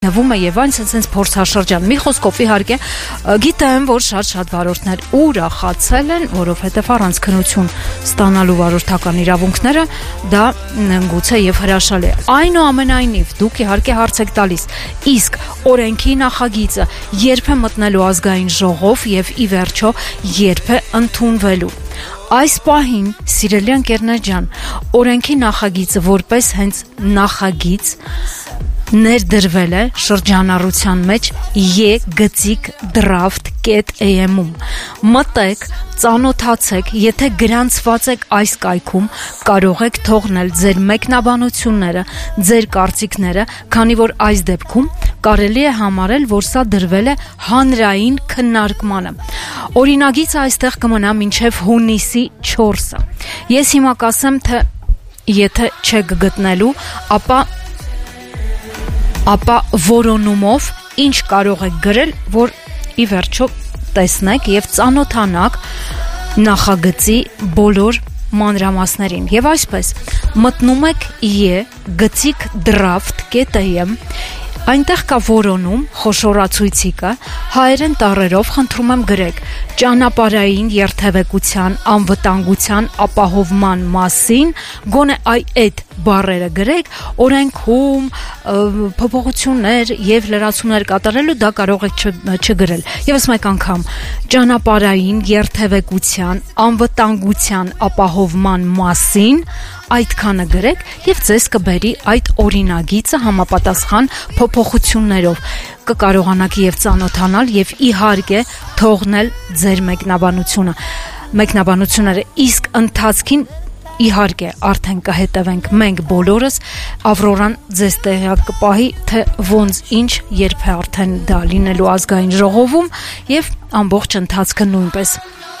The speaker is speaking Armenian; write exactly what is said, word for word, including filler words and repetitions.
Նվում է եւ այն sense փորձաշրջան։ Մի խոսքով իհարկե գիտեմ, որ շատ-շատ վարորդներ ուրախացել են, որովհետեւ առանց քննություն ստանալու վարորդական իրավունքները դա գուցե եւ հրաշալի է։ Այնուամենայնիվ դուք իհարկե հարց եք տալիս, իսկ օրենքի նախագիծը երբ է մտնելու ազգային ժողով եւ ի վերջո երբ է ընդունվելու։ Այս պահին, սիրելի ընկերներ ջան, օրենքի նախագիծը որպես հենց նախագիծ ներդրվել է շրջանառության մեջ է գծիկ դրաֆտ կետ am-ում։ Մտեք, ծանոթացեք, եթե գրանցված եք այս կայքում, կարող եք թողնել ձեր մեկնաբանությունները, ձեր կարծիքները, քանի որ այս դեպքում կարելի է համարել, որ սա դրվել է հանրային քննարկմանը։ Օրինագիծը այստեղ կմնա մինչև հունիսի չորսը։ Ես հիմա կասեմ, թե եթե չեք գտնելու, ապա ապա որոնումով ինչ կարող եք գրել, որ ի վերջո տեսնեք եւ ծանոթանաք նախագծի բոլոր մանրամասներին։ Եվ այսպես մտնում եք է գծիկ դրաֆտ կետ am, այնտեղ կա որոնում խոշորացույցի կա, հայերեն տառերով խնդրում եմ գրեք ճանապարհային երթևեկության անվտանգության ապահովման մասին, գոնե այ այդ բառերը գրեք, օրենքում փոփոխություններ եւ լրացումներ կատարելու դա կարող եք չգրել։ Եվս մեկ անգամ ճանապարհային երթևեկության անվտանգության ապահովման մասին այդքանը գրեք եւ ձեզ կբերի այդ օրինագիծը համապատասխան փոփոխություններով կկարողանաք եւ ծանոթանալ եւ իհարկե թողնել ձեր մեկնաբանությունը մեկնաբանությունները իսկ ընթացքին իհարկե արդեն կհետևենք մենք բոլորս Ավրորան ձեզ տեղյակ կպահի թե ոնց ինչ երբ է արդեն դա լինելու ազգային ժողովում եւ ամբողջ ընթացքը նույնպես